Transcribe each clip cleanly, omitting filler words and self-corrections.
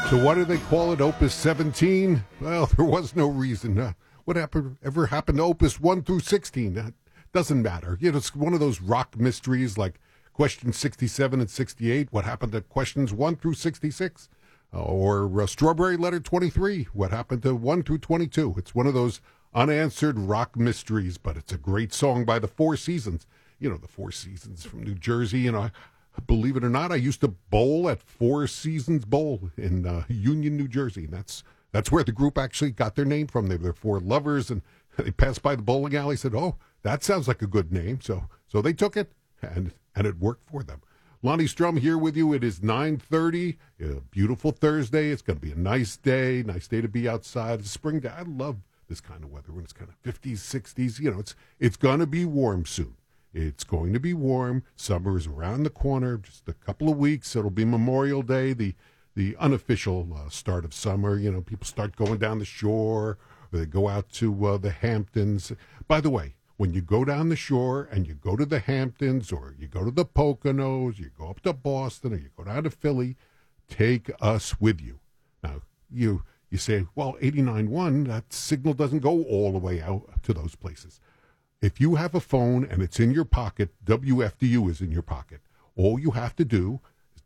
So why do they call it Opus 17? Well, there was no reason. What ever happened to Opus 1 through 16? That doesn't matter. You know, it's one of those rock mysteries like questions 67 and 68. What happened to questions 1 through 66? Or Strawberry Letter 23. What happened to 1 through 22? It's one of those unanswered rock mysteries, but it's a great song by the Four Seasons. You know, the Four Seasons from New Jersey. You know, believe it or not, I used to bowl at Four Seasons Bowl in Union, New Jersey. And that's where the group actually got their name from. They were four lovers, and they passed by the bowling alley and said, oh, that sounds like a good name. So they took it, and it worked for them. Lonnie Strum here with you. It is 9:30, a beautiful Thursday. It's going to be a nice day to be outside. It's spring day. I love this kind of weather when it's kind of 50s, 60s. You know, it's going to be warm soon. It's going to be warm. Summer is around the corner, just a couple of weeks. It'll be Memorial Day, the unofficial start of summer. You know, people start going down the shore, or they go out to the Hamptons. By the way, when you go down the shore and you go to the Hamptons, or you go to the Poconos, you go up to Boston, or you go down to Philly, take us with you. Now, you say, well, 89.1, that signal doesn't go all the way out to those places. If you have a phone and it's in your pocket, WFDU is in your pocket. All you have to do is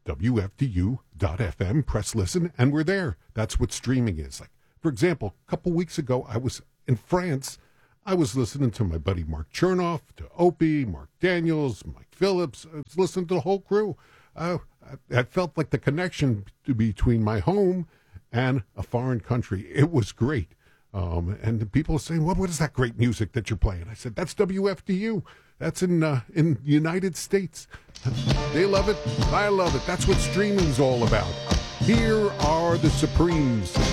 WFDU.FM, press listen, and we're there. That's what streaming is. Like, for example, a couple weeks ago, I was in France. I was listening to my buddy Mark Chernoff, to Opie, Mark Daniels, Mike Phillips. I was listening to the whole crew. I felt like the connection between my home and a foreign country. It was great. And the people are saying, well, what is that great music that you're playing? I said, that's WFDU. That's in the United States. They love it. I love it. That's what streaming's all about. Here are the Supremes.